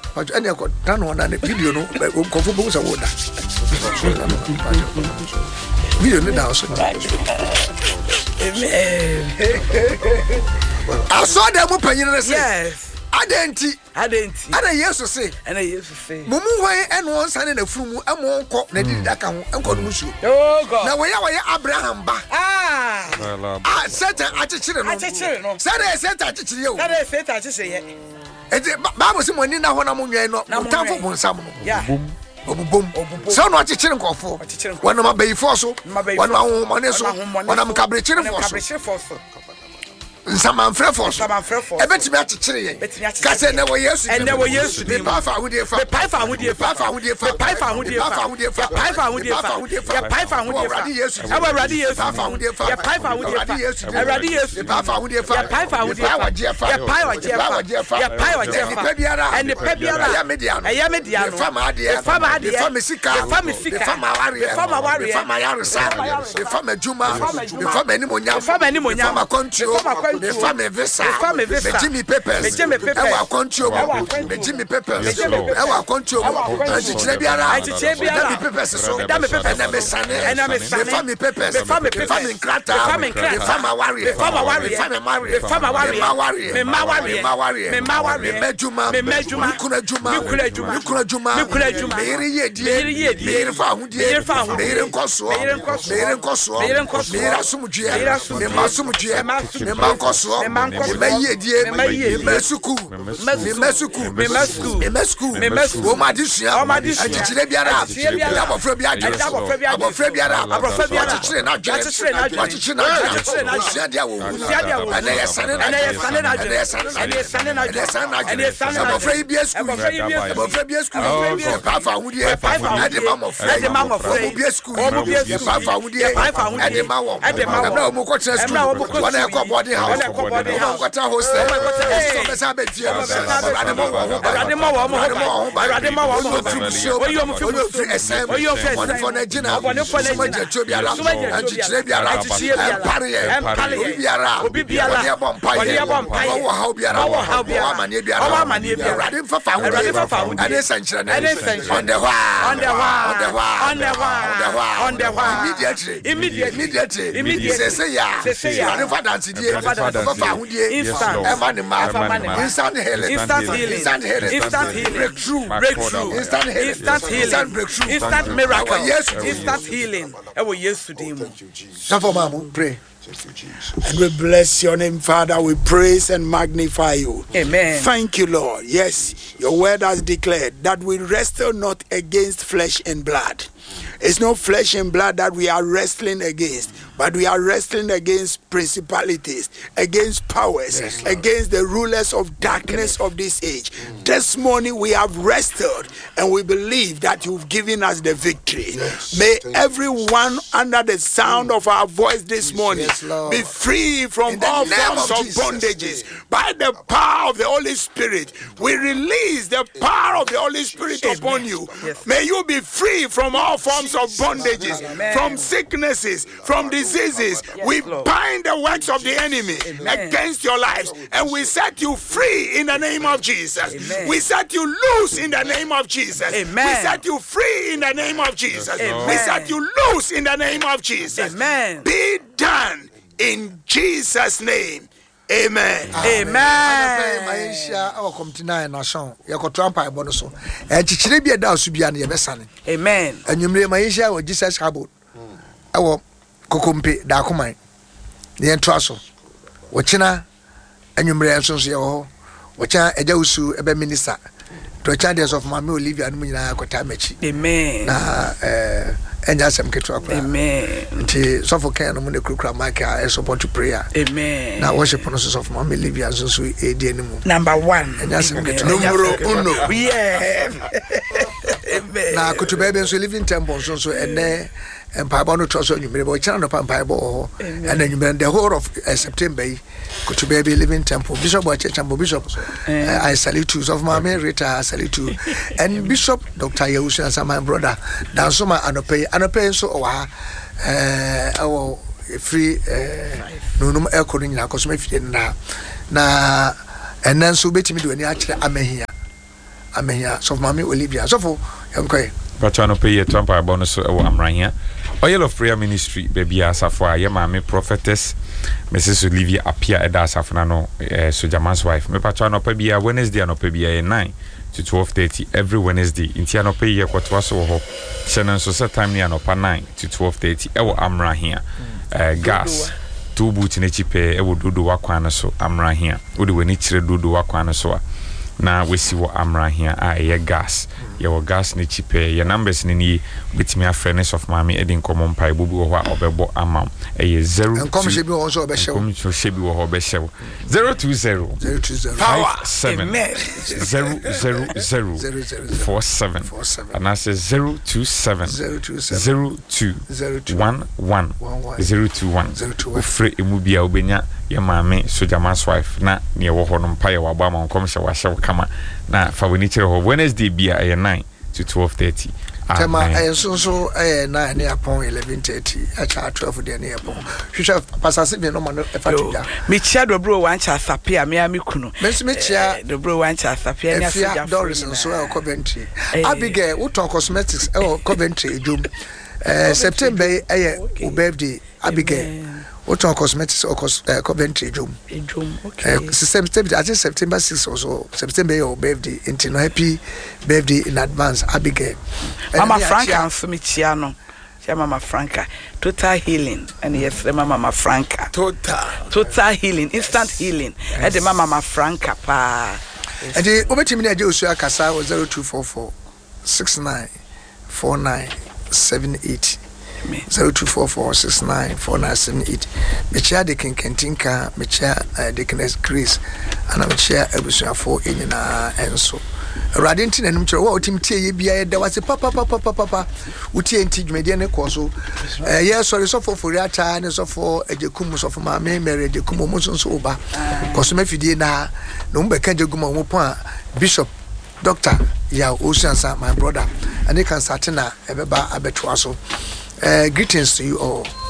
but any done on a video no comfortable so woda video no down so I saw them open yes Adenti. Ana Yesu say. Mumu hwan eno onsa ne nafurumu amo nko na di daka ho enko no musu. Oh God. Na we Abraham ba. Satan achechire no. Satan achechire yo. Satan achechire ye. Bible say money na ho na monwen no. Mutamfo bonsam no. Yeah. Obubum. So no achechire nkofo. Wona mabayifo so. Wona ho mane so. Wona mkabrechire fo so. Nsaman frefo ebetimi achechire ye kase na wo Yesu ene wo Yesu di paifa hudie fa paifa hudie Yesu awurade Yesu paifa hudie fa awurade Yesu paifa hudie fa paifa hudie fa ene pebiara ya media fa ma mesika fa ma ware fa ma yaresa fa ma juma fa ma nimunya fa ma control the family visa the Jimmy Peppers our control the Jimmy Peppers our control and the Peppers so and the family Peppers the family Krata the family warrior the family warrior Mejuma Mikuna Juma Meri Yedi fa hudie Meri Nkoso Meri Asumujie Mesuku Omadisia achichire biara abofre biara achichire na dia wo ana yesane abofre biesku papa hudie ade mamofre biesku papa hudie ade mawo na omo ko chesku wana ekọ body house kwata hostel so besa betie for Nigeria instant healing, breakthrough, instant miracle, instant healing. Yes, today. Pray. And we bless your name, Father. We praise and magnify you. Amen. Thank you, Lord. Yes, your word has declared that we wrestle not against flesh and blood. It's not flesh and blood that we are wrestling against, but we are wrestling against principalities, against powers, against the rulers of darkness of this age. This morning we have wrestled and we believe that you've given us the victory. May everyone under the sound of our voice this morning be free from all forms of bondages. By the power of the Holy Spirit, we release the power of the Holy Spirit upon you. May you be free from all forms of bondages, from sicknesses, from diseases. We bind the works of the enemy against your lives and we set you free in the name of Jesus. We set you loose in the name of Jesus. We set you free in the name of Jesus. We set you loose in the name of Jesus. Be done in Jesus' name. Amen. Maisha our community nation yako trampa ebono so chichire bia da so bia na yebesane amen anyumre maisha wo Jesus habo awo kokompe da koman ne entra so wo china anyumre enso so ye ho wo cha eja usu ebe minister to Childers of Mama Olivia no nyina akota machi amen na enya sem ketwa kwa amen nti so for can no ne kukura maka e support to prayer amen na worship no so of Mama Olivia so edi animu number 1 enya sem ketwa numero 1 yeah amen na kutubebe so living temple so ene empire no trust on you me chana no empire bo and then you the whole of September kutubebe living temple Bishop Wachechambo Bishop I salute you of my Rita I salute you and Bishop Dr. Yewusu and my brother dan so ma anope so owa our free no ekoro nyina koso mafide na and then so betimi do ani akire amahia amenya so mami Olivia so for emkoi Bachano pay a tampa bonus amrahia. Oil of Prayer Ministry, baby Asafwa, your mammy prophetess, Mrs. Olivia Apia Eda Safnano, Sojaman's wife. Me Pachano pay a Wednesday and Opebia 9 to 12:30 every Wednesday. In Tiano pay a Quatwaso ho. Shannon so set time near 9 to 12:30. Ewo amrahia. Gas. 2 boots in a chipe, ewo dudu wakwana so amrahia. Udi wenichire dudu wakwana so. Na we see what amra here a gas your gas ni chipe your numbers ni betimi afrenes of mami edin common pai bubu ho obebo amam e 0 and come shebi won so obeshew come shebi wo obeshew 020 power 7 00047 and I say 027 021 free emubia obenya your mami Sojaman's wife na near wo ho no pai wa ba ma come she wa kama na fa we ni kire ho Wednesday bia 9 to 12:30 tema so 9 ne upon 11:30 acha 12 de ne upon hwehwe pasase bi no ma no efa tuja me chia dobro wan cha sapia me amikuno me chia dobro wan cha sapia ne asoja Doris so e Coventry Abigail Uton Cosmetics e Coventry ejum September o birthday Abigail Uton Cosmetics or Coventry ejum okay September 6 or so September your birthday into happy birthday in advance Abigail Mama Franca for me chiano Mama Franca total healing and yes Mama Franca total healing instant healing and the Mama Franca pa and the obetimi na je osu akasa 0244 694978 0244694978 mechia de kenkentinka mechia de Kenneth Grace ana mechia abusuafo enyina enso awrade nti nanum kire wo otimtie ye bia ye da wase papa utie nti dwumede ne koso ye sorry so for ata ne so for ejekum so for ma me mere ejekum mo so oba koso mafidie na no mbeka jegum mo pon Bishop Dr. Ya Oceansa my brother and they can start na ebeba abeto aso greetings to you all.